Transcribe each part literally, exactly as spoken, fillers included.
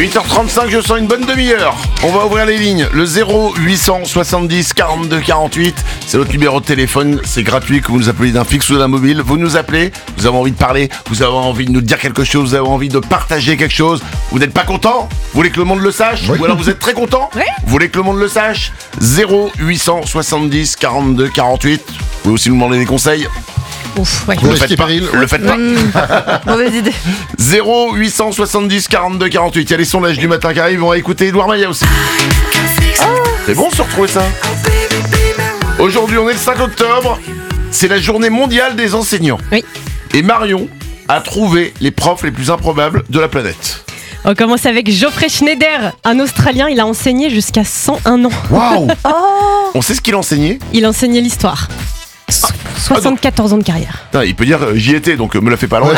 huit heures trente-cinq, je sens une bonne demi-heure. On va ouvrir les lignes. Le zéro huit cent soixante-dix quarante-deux quarante-huit, c'est notre numéro de téléphone. C'est gratuit, que vous nous appelez d'un fixe ou d'un mobile. Vous nous appelez, vous avez envie de parler, vous avez envie de nous dire quelque chose, vous avez envie de partager quelque chose. Vous n'êtes pas content? Vous voulez que le monde le sache? Oui. Ou alors vous êtes très content? Oui. Vous voulez que le monde le sache? zéro huit cent soixante-dix quarante-deux quarante-huit. Vous pouvez aussi nous demander des conseils. Ouf, ouais. Le faites pas. Le faites pas. Mmh. Mauvaise idée. zéro huit cent soixante-dix quarante-deux quarante-huit. Il y a les sondages du matin qui arrivent. On va écouter Edouard Maillet aussi. Oh. C'est bon de se retrouver ça. Aujourd'hui, on est le cinq octobre. C'est la journée mondiale des enseignants. Oui. Et Marion a trouvé les profs les plus improbables de la planète. On commence avec Geoffrey Schneider, un Australien. Il a enseigné jusqu'à cent un ans. Waouh. Oh. On sait ce qu'il enseignait? Il enseignait l'histoire. soixante-quatorze ans de carrière. Non, il peut dire euh, j'y étais, donc euh, me la fais pas loin.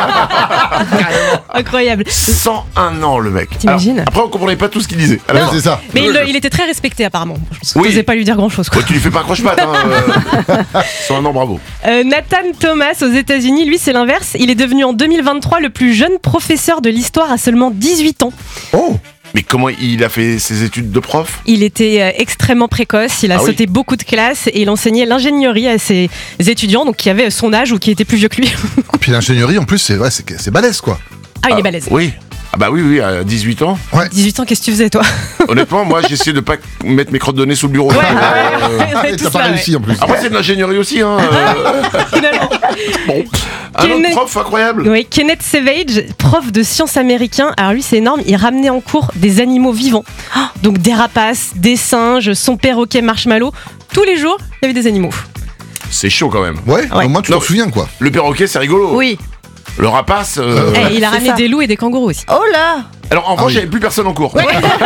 Incroyable. cent un ans le mec. T'imagines? Après on comprenait pas tout ce qu'il disait. Non, c'est ça. Mais il, il était très respecté apparemment. Je Oui. n'osais pas lui dire grand chose. Ouais, tu lui fais pas croche-patte. Hein, euh... cent un ans, bravo. Euh, Nathan Thomas aux États-Unis, lui c'est l'inverse. Il est devenu en deux mille vingt-trois le plus jeune professeur de l'histoire à seulement dix-huit ans. Oh. Mais comment il a fait ses études de prof? Il était euh, extrêmement précoce, il a ah sauté oui. beaucoup de classes et il enseignait l'ingénierie à ses étudiants, donc qui avaient son âge ou qui étaient plus vieux que lui. Et puis l'ingénierie en plus c'est ouais, c'est, c'est balèze quoi. Ah, il ah, est balèze. Oui. Ah bah oui, oui, à dix-huit ans. Ouais. dix-huit ans, qu'est-ce que tu faisais toi? Honnêtement, moi j'essaie de pas mettre mes crottes de nez sous le bureau. Ouais, Euh, ouais, ouais, ouais, Et tout t'as pas ça, réussi en plus. Après c'est de l'ingénierie aussi. Hein, euh... Finalement. Bon. Un Kenneth... autre prof incroyable. Oui, Kenneth Savage, prof de sciences américain. Alors lui c'est énorme, il ramenait en cours des animaux vivants. Donc des rapaces, des singes, son perroquet marshmallow. Tous les jours, il y avait des animaux. C'est chaud quand même. Ouais, Ouais. au moins tu Non, t'en souviens quoi. Le perroquet c'est rigolo. Oui. Le rapace. Euh... Eh, il a ramené des loups et des kangourous aussi. Oh là. Alors en Ah revanche, oui. il n'y avait plus personne en cours.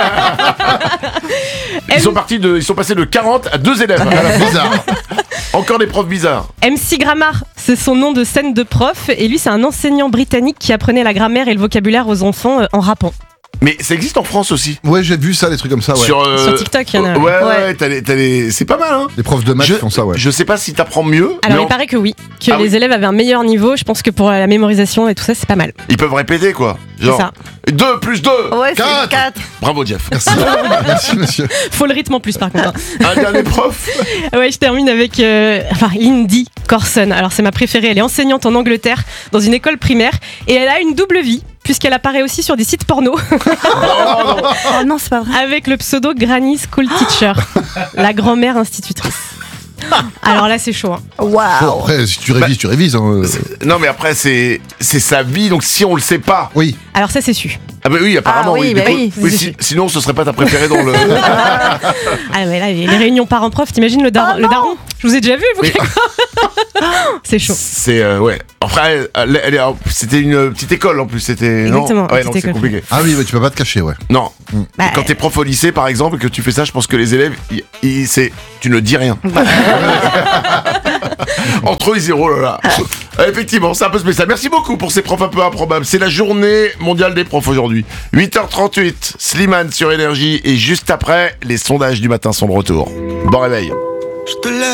Ils sont partis de, ils sont passés de quarante à deux élèves. Bizarre. Encore des profs bizarres. M C Grammar, c'est son nom de scène de prof. Et lui, c'est un enseignant britannique qui apprenait la grammaire et le vocabulaire aux enfants euh, en rappant. Mais ça existe en France aussi. Ouais, j'ai vu ça, des trucs comme ça, ouais. Sur, euh, Sur TikTok, il y en a. Ouais, ouais, Ouais. t'as les, t'as les... c'est pas mal, hein. Les profs de maths je, font ça, ouais. Je sais pas si t'apprends mieux. Alors, mais il en- paraît que oui, que Ah les oui. élèves avaient un meilleur niveau. Je pense que pour la mémorisation et tout ça, c'est pas mal. ils peuvent répéter, quoi. Genre, C'est ça. deux plus deux. Ouais, Quatre. c'est quatre. Bravo, Jeff. Merci. Merci monsieur. Faut le rythme en plus, par contre. hein. Un dernier prof. Ouais, je termine avec euh, enfin, Lindy Corson. Alors, c'est ma préférée. Elle est enseignante en Angleterre dans une école primaire et elle a une double vie puisqu'elle apparaît aussi sur des sites porno Oh non, c'est pas vrai. avec le pseudo Granny School Teacher, la grand-mère institutrice. Alors là, c'est chaud. Hein. Bon, Waouh. après, si tu révises, tu révises. Hein. Non, mais après, c'est, c'est sa vie, donc si on le sait pas. Oui. Alors ça, c'est su. Ah, bah oui, apparemment, Ah oui, oui. bah Mais oui, oui, c'est si- sûr. sinon, ce serait pas ta préférée dans le. Ah mais là, les les réunions parents-prof, t'imagines le, dar- Oh le non. daron? Je vous ai déjà vu, vous. Oui. C'est chaud. C'est, euh, ouais. Après, elle, elle est, c'était une petite école en plus, c'était. Exactement, Non, ouais, petite non, c'est école. compliqué. Ah oui, ouais, tu peux pas te cacher, ouais. Non. Bah, Quand t'es prof au lycée, par exemple, et que tu fais ça, je pense que les élèves, ils, ils- c'est, tu ne dis rien. Entre eux, ils disent, oh là là. Euh, Effectivement, c'est un peu spécial. Merci beaucoup pour ces profs un peu improbables. C'est la journée mondiale des profs aujourd'hui. huit heures trente-huit, Slimane sur Énergie. Et juste après, les sondages du matin sont de retour. Bon réveil.